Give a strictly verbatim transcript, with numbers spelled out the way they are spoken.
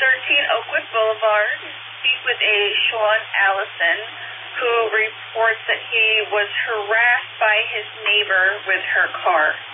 thirteen Oakwood Boulevard. Speak with a Sean Allison, who reports that he was harassed by his neighbor with her car.